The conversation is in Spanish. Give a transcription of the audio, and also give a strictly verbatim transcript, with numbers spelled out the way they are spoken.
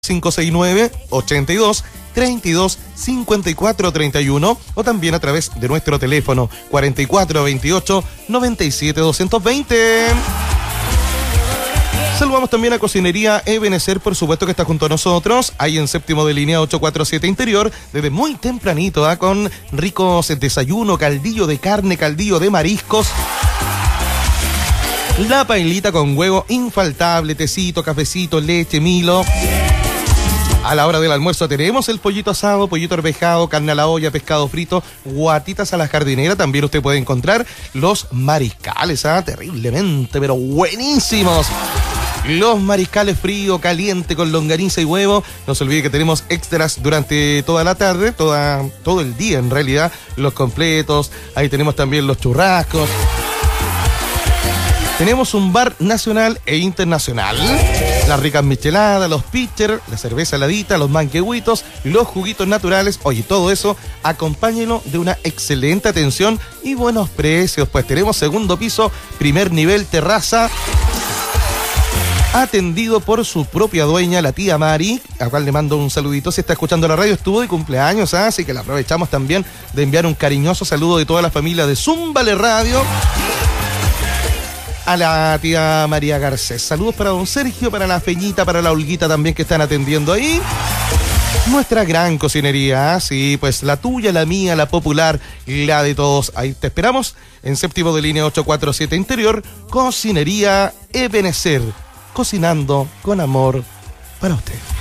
cinco seis nueve, ochenta y dos, treinta y dos, cincuenta y cuatro, treinta y uno o también a través de nuestro teléfono cuarenta y cuatro veintiocho, noventa y siete, doscientos veinte. Saludamos también a Cocinería Ebenecer, por supuesto que está junto a nosotros, ahí en Séptimo de Línea ochocientos cuarenta y siete Interior, desde muy tempranito, ¿eh? Con ricos desayuno, caldillo de carne, caldillo de mariscos, la pailita con huevo infaltable, tecito, cafecito, leche, Milo. A la hora del almuerzo tenemos el pollito asado, pollito arvejado, carne a la olla, pescado frito, guatitas a la jardinera. También usted puede encontrar los mariscales, ¿ah? Terriblemente, pero buenísimos. Los mariscales frío, caliente, con longaniza y huevo. No se olvide que tenemos extras durante toda la tarde, toda, todo el día en realidad. Los completos, ahí tenemos también los churrascos. Tenemos un bar nacional e internacional. Las ricas micheladas, los pitchers, la cerveza heladita, los manquehuitos, los juguitos naturales. Oye, todo eso, acompáñenlo de una excelente atención y buenos precios. Pues tenemos segundo piso, primer nivel, terraza, atendido por su propia dueña, la tía Mari, a la cual le mando un saludito. Si está escuchando la radio, estuvo de cumpleaños, ¿eh? Así que la aprovechamos también de enviar un cariñoso saludo de toda la familia de Zúmbale Radio a la tía María Garcés. Saludos para don Sergio, para la Feñita, para la Olguita también, que están atendiendo ahí. Nuestra gran cocinería, sí, pues la tuya, la mía, la popular, la de todos. Ahí te esperamos en Séptimo de Línea ochocientos cuarenta y siete Interior, Cocinería Ebenecer, cocinando con amor para usted.